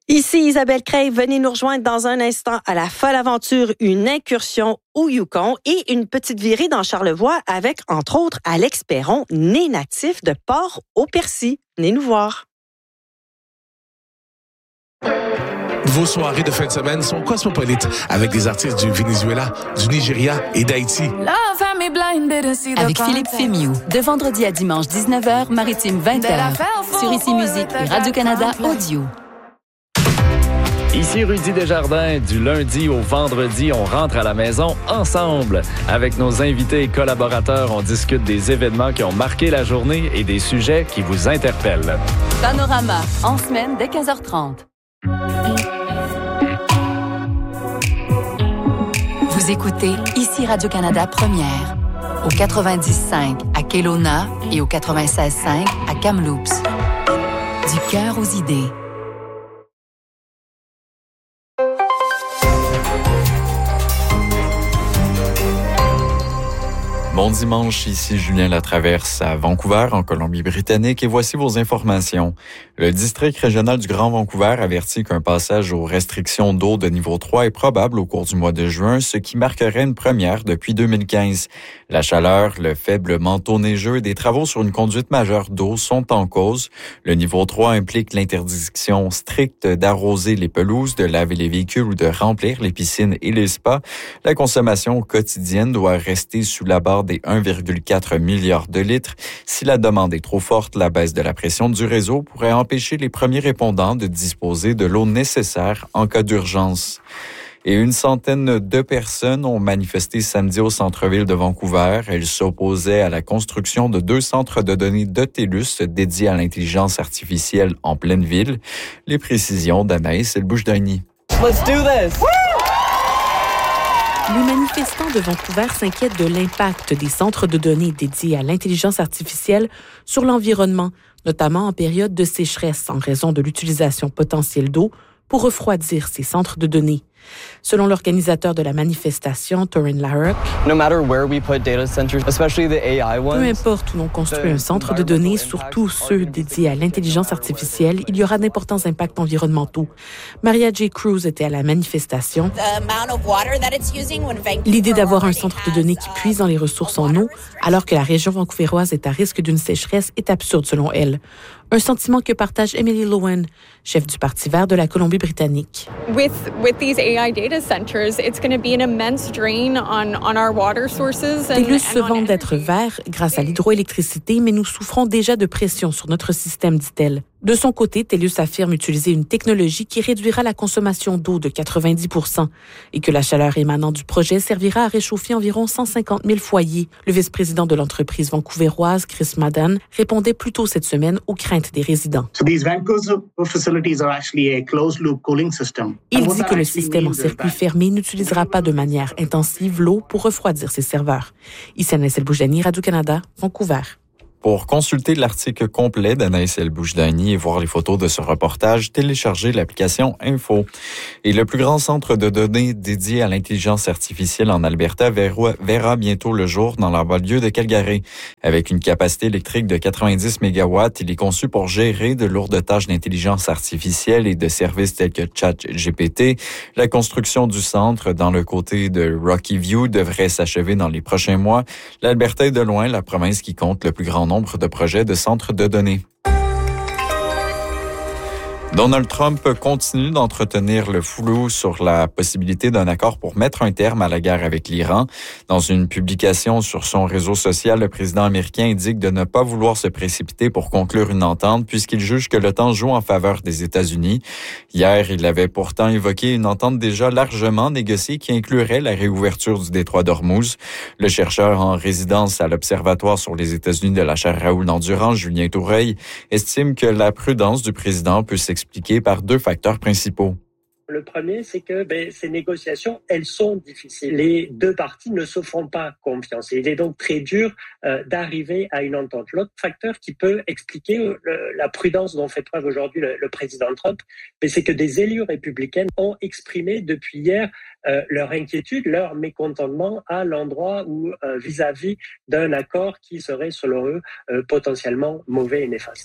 Ici Isabelle Crève, venez nous rejoindre dans un instant à la folle aventure, une incursion au Yukon et une petite virée dans Charlevoix avec, entre autres, Alex Perron, né natif de Port-au-Percy. Venez nous voir. Vos soirées de fin de semaine sont cosmopolites avec des artistes du Venezuela, du Nigeria et d'Haïti. Avec Philippe Fémiou, de vendredi à dimanche 19h, Maritime 20h, sur Ici Musique et Radio-Canada Audio. Ici Rudy Desjardins, du lundi au vendredi, on rentre à la maison ensemble. Avec nos invités et collaborateurs, on discute des événements qui ont marqué la journée et des sujets qui vous interpellent. Panorama, en semaine dès 15h30. Vous écoutez Ici Radio-Canada Première, au 90.5 à Kelowna et au 96.5 à Kamloops. Du cœur aux idées. Bon dimanche, ici Julien Latraverse à Vancouver, en Colombie-Britannique, et voici vos informations. Le district régional du Grand Vancouver avertit qu'un passage aux restrictions d'eau de niveau 3 est probable au cours du mois de juin, ce qui marquerait une première depuis 2015. La chaleur, le faible manteau neigeux et des travaux sur une conduite majeure d'eau sont en cause. Le niveau 3 implique l'interdiction stricte d'arroser les pelouses, de laver les véhicules ou de remplir les piscines et les spas. La consommation quotidienne doit rester sous la barre des 1,4 milliard de litres. Si la demande est trop forte, la baisse de la pression du réseau pourrait empêcher les premiers répondants de disposer de l'eau nécessaire en cas d'urgence. Et une centaine de personnes ont manifesté samedi au centre-ville de Vancouver. Elles s'opposaient à la construction de 2 centres de données de TELUS dédiés à l'intelligence artificielle en pleine ville. Les précisions d'Anaïs Elboujdani. Let's do this! Les manifestants de Vancouver s'inquiètent de l'impact des centres de données dédiés à l'intelligence artificielle sur l'environnement, notamment en période de sécheresse en raison de l'utilisation potentielle d'eau pour refroidir ces centres de données. Selon l'organisateur de la manifestation, Torin Larrock, peu importe où l'on construit un centre de données, surtout ceux dédiés à l'intelligence artificielle, il y aura d'importants impacts environnementaux. Maria J. Cruz était à la manifestation. L'idée d'avoir un centre de données qui puise dans les ressources en eau, alors que la région vancouvéroise est à risque d'une sécheresse, est absurde selon elle. Un sentiment que partage Emily Lowen, chef du Parti vert de la Colombie-Britannique. With these AI data centers, it's going to be an immense drain on our water sources. TELUS se vante d'être vert grâce à l'hydroélectricité, mais nous souffrons déjà de pression sur notre système, dit-elle. De son côté, TELUS affirme utiliser une technologie qui réduira la consommation d'eau de 90% et que la chaleur émanant du projet servira à réchauffer environ 150 000 foyers. Le vice-président de l'entreprise vancouvéroise, Chris Madden, répondait plus tôt cette semaine aux craintes des résidents. Il dit que le système en circuit fermé n'utilisera pas de manière intensive l'eau pour refroidir ses serveurs. Ici Anaïs Elboujdani, Radio-Canada, Vancouver. Pour consulter l'article complet d'Anaïs Elboujdani et voir les photos de ce reportage, téléchargez l'application Info. Et le plus grand centre de données dédié à l'intelligence artificielle en Alberta verra bientôt le jour dans la banlieue de Calgary. Avec une capacité électrique de 90 MW, il est conçu pour gérer de lourdes tâches d'intelligence artificielle et de services tels que ChatGPT. La construction du centre dans le côté de Rocky View devrait s'achever dans les prochains mois. L'Alberta est de loin la province qui compte le plus grand nombre de projets de centres de données. Donald Trump continue d'entretenir le flou sur la possibilité d'un accord pour mettre un terme à la guerre avec l'Iran. Dans une publication sur son réseau social, le président américain indique de ne pas vouloir se précipiter pour conclure une entente puisqu'il juge que le temps joue en faveur des États-Unis. Hier, il avait pourtant évoqué une entente déjà largement négociée qui inclurait la réouverture du détroit d'Ormuz. Le chercheur en résidence à l'Observatoire sur les États-Unis de la chaire Raoul Dandurand, Julien Toureil, estime que la prudence du président peut s'expliquer par 2 facteurs principaux. Le premier, c'est que ces négociations, elles sont difficiles. Les 2 parties ne se font pas confiance. Il est donc très dur d'arriver à une entente. L'autre facteur qui peut expliquer la prudence dont fait preuve aujourd'hui le président Trump, c'est que des élus républicains ont exprimé depuis hier leur inquiétude, leur mécontentement à l'endroit où vis-à-vis d'un accord qui serait, selon eux, potentiellement mauvais et néfaste.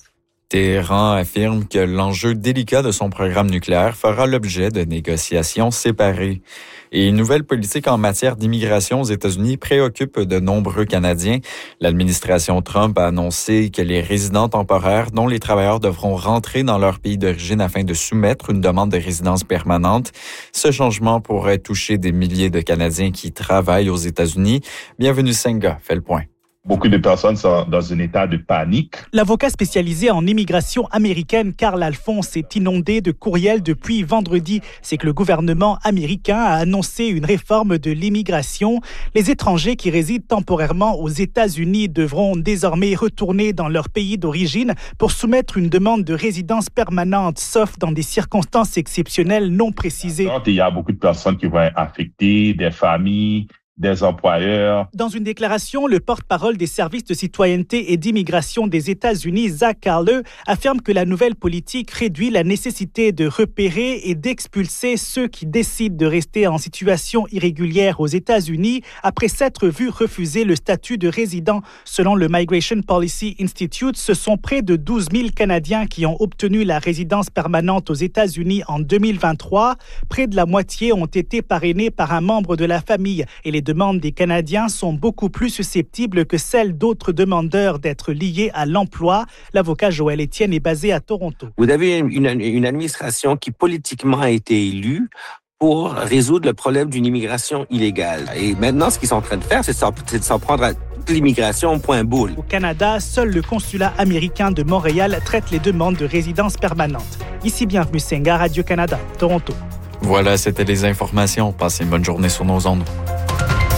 Téhéran affirme que l'enjeu délicat de son programme nucléaire fera l'objet de négociations séparées. Et une nouvelle politique en matière d'immigration aux États-Unis préoccupe de nombreux Canadiens. L'administration Trump a annoncé que les résidents temporaires dont les travailleurs devront rentrer dans leur pays d'origine afin de soumettre une demande de résidence permanente. Ce changement pourrait toucher des milliers de Canadiens qui travaillent aux États-Unis. Bienvenue Senga fait le point. Beaucoup de personnes sont dans un état de panique. L'avocat spécialisé en immigration américaine, Carl Alphonse, est inondé de courriels depuis vendredi. C'est que le gouvernement américain a annoncé une réforme de l'immigration. Les étrangers qui résident temporairement aux États-Unis devront désormais retourner dans leur pays d'origine pour soumettre une demande de résidence permanente, sauf dans des circonstances exceptionnelles non précisées. Il y a beaucoup de personnes qui vont être affectées, des familles, des employeurs. Dans une déclaration, le porte-parole des services de citoyenneté et d'immigration des États-Unis, Zach Carle, affirme que la nouvelle politique réduit la nécessité de repérer et d'expulser ceux qui décident de rester en situation irrégulière aux États-Unis après s'être vu refuser le statut de résident. Selon le Migration Policy Institute, ce sont près de 12 000 Canadiens qui ont obtenu la résidence permanente aux États-Unis en 2023. Près de la moitié ont été parrainés par un membre de la famille et les demandes des Canadiens sont beaucoup plus susceptibles que celles d'autres demandeurs d'être liés à l'emploi. L'avocat Joël Etienne est basé à Toronto. Vous avez une administration qui politiquement a été élue pour résoudre le problème d'une immigration illégale. Et maintenant, ce qu'ils sont en train de faire, c'est de s'en prendre à l'immigration point boule. Au Canada, seul le consulat américain de Montréal traite les demandes de résidence permanente. Ici, bienvenue Senga, Radio-Canada, Toronto. Voilà, c'était les informations. Passez une bonne journée sur nos ondes.